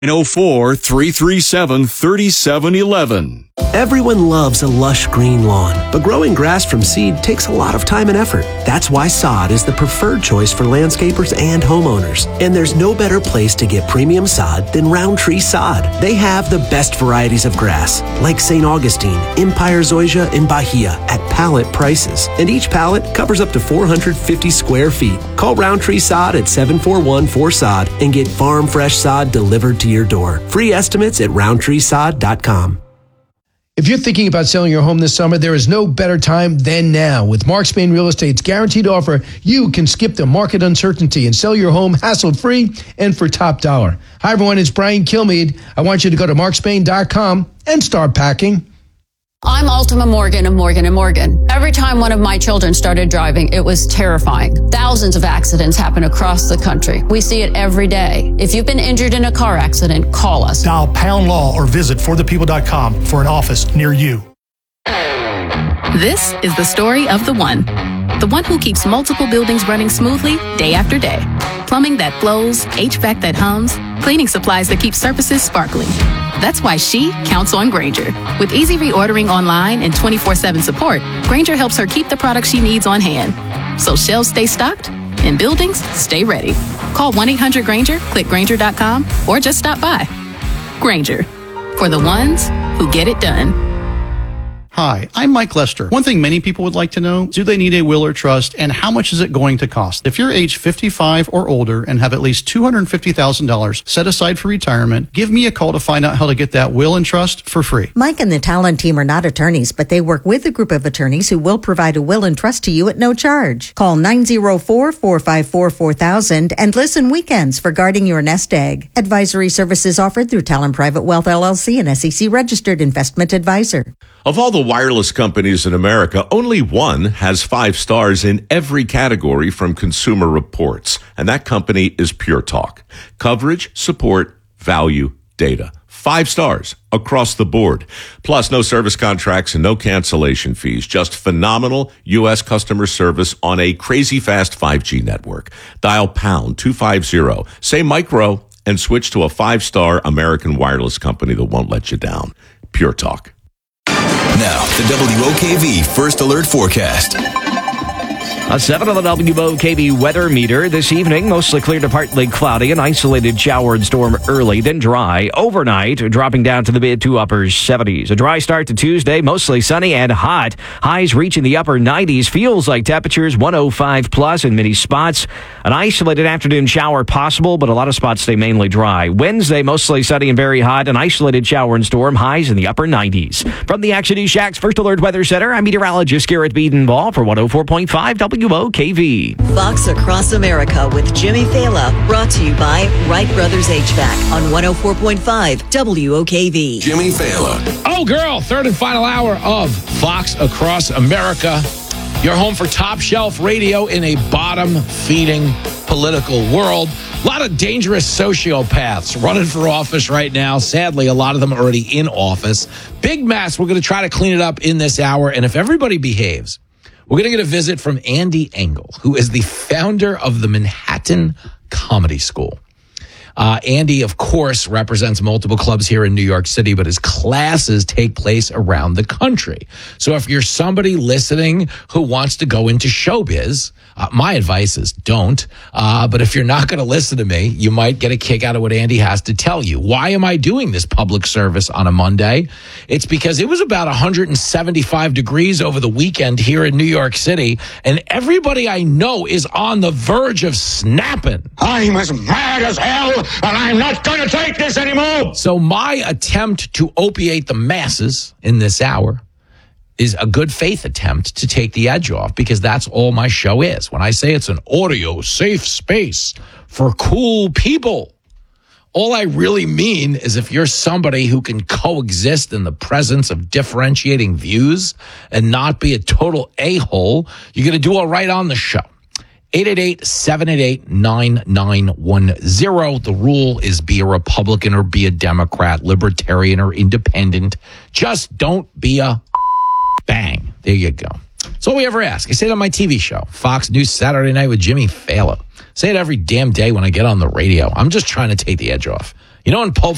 904-337-3711. Everyone loves a lush green lawn, but growing grass from seed takes a lot of time and effort. That's why sod is the preferred choice for landscapers and homeowners. And there's no better place to get premium sod than Roundtree Sod. They have the best varieties of grass, like St. Augustine, Empire Zoysia, and Bahia, at pallet prices. And each pallet covers up to 450 square feet. Call Roundtree Sod at 741-4SOD and get farm fresh sod delivered to your door. Free estimates at roundtreesod.com. If you're thinking about selling your home this summer, there is no better time than now. With Mark Spain Real Estate's guaranteed offer, you can skip the market uncertainty and sell your home hassle-free and for top dollar. Hi, everyone. It's Brian Kilmeade. I want you to go to markspain.com and start packing. I'm Ultima Morgan of Morgan & Morgan. Every time one of my children started driving, it was terrifying. Thousands of accidents happen across the country. We see it every day. If you've been injured in a car accident, call us. Dial pound law or visit forthepeople.com for an office near you. This is the story of the one who keeps multiple buildings running smoothly day after day. Plumbing that flows, HVAC that hums, cleaning supplies that keep surfaces sparkling. That's why she counts on Grainger. With easy reordering online and 24/7 support, Grainger helps her keep the products she needs on hand. So shelves stay stocked and buildings stay ready. Call 1-800-GRAINGER, click Grainger.com, or just stop by. Grainger, for the ones who get it done. Hi, I'm Mike Lester. One thing many people would like to know, do they need a will or trust, and how much is it going to cost? If you're age 55 or older and have at least $250,000 set aside for retirement, give me a call to find out how to get that will and trust for free. Mike and the Talon team are not attorneys, but they work with a group of attorneys who will provide a will and trust to you at no charge. Call 904-454-4000 and listen weekends for guarding your nest egg. Advisory services offered through Talon Private Wealth LLC, an SEC registered investment advisor. Of all the wireless companies in America, only one has 5 stars in every category from Consumer Reports, and that company is Pure Talk. Coverage, support, value, data. 5 stars across the board. Plus, no service contracts and no cancellation fees. Just phenomenal U.S. customer service on a crazy fast 5G network. Dial pound 250, say micro, and switch to a 5-star American wireless company that won't let you down. Pure Talk. Now, the WOKV First Alert Forecast. A 7 on the WOKV weather meter this evening, mostly clear to partly cloudy, an isolated shower and storm early, then dry. Overnight, dropping down to the mid to upper 70s. A dry start to Tuesday, mostly sunny and hot. Highs reaching the upper 90s. Feels like temperatures 105 plus in many spots. An isolated afternoon shower possible, but a lot of spots stay mainly dry. Wednesday, mostly sunny and very hot. An isolated shower and storm. Highs in the upper 90s. From the Action News Shack's First Alert Weather Center, I'm meteorologist Garrett Beedenball for 104.5 WOKV. Fox Across America with Jimmy Fala, brought to you by Wright Brothers HVAC on 104.5 WOKV. Jimmy Fala. Oh, girl, third and final hour of Fox Across America. Your home for top shelf radio in a bottom-feeding political world. A lot of dangerous sociopaths running for office right now. Sadly, a lot of them are already in office. Big mess. We're going to try to clean it up in this hour. And if everybody behaves, we're going to get a visit from Andy Engel, who is the founder of the Manhattan Comedy School. Andy, of course, represents multiple clubs here in New York City, but his classes take place around the country. So if you're somebody listening who wants to go into showbiz, my advice is don't. But if you're not going to listen to me, you might get a kick out of what Andy has to tell you. Why am I doing this public service on a Monday? It's because it was about 175 degrees over the weekend here in New York City, and everybody I know is on the verge of snapping. I'm as mad as hell, and I'm not going to take this anymore. So my attempt to opiate the masses in this hour is a good faith attempt to take the edge off, because that's all my show is. When I say it's an audio safe space for cool people, all I really mean is if you're somebody who can coexist in the presence of differentiating views and not be a total a-hole, you're going to do all right on the show. 888-788-9910. The rule is be a Republican or be a Democrat, Libertarian or Independent. Just don't be a bang. There you go. That's all we ever ask. I say it on my TV show, Fox News Saturday Night with Jimmy Fallon. Say it every damn day when I get on the radio. I'm just trying to take the edge off. You know, in Pulp